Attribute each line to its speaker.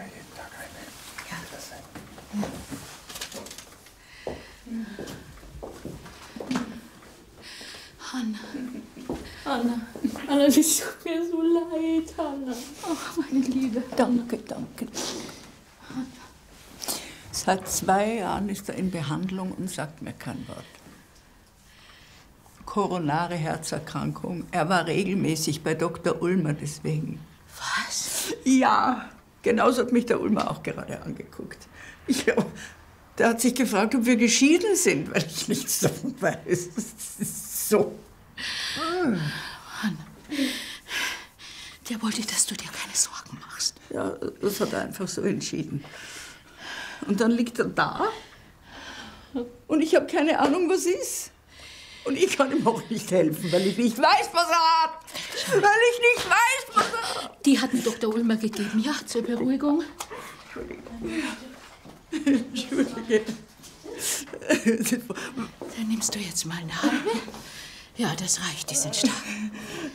Speaker 1: jeden Tag eine.
Speaker 2: Ja.
Speaker 3: Anna, Anna, das tut mir so leid, Anna.
Speaker 2: Ach, meine Liebe. Danke, danke. Seit 2 Jahren ist er in Behandlung und sagt mir kein Wort. Koronare Herzerkrankung. Er war regelmäßig bei Dr. Ulmer deswegen.
Speaker 3: Was?
Speaker 2: Ja, genauso hat mich der Ulmer auch gerade angeguckt. Ja, der hat sich gefragt, ob wir geschieden sind, weil ich nichts davon weiß. Das ist so.
Speaker 3: Anna, der wollte, dass du dir keine Sorgen machst.
Speaker 2: Ja, das hat er einfach so entschieden. Und dann liegt er da und ich habe keine Ahnung, was ist. Und ich kann ihm auch nicht helfen, weil ich nicht weiß, was er hat. Weil ich nicht weiß, was er hat.
Speaker 3: Die hat mir Dr. Ulmer gegeben, ja, zur Beruhigung.
Speaker 2: Entschuldige.
Speaker 3: Dann nimmst du jetzt mal eine halbe. Ja, das reicht, die sind stark.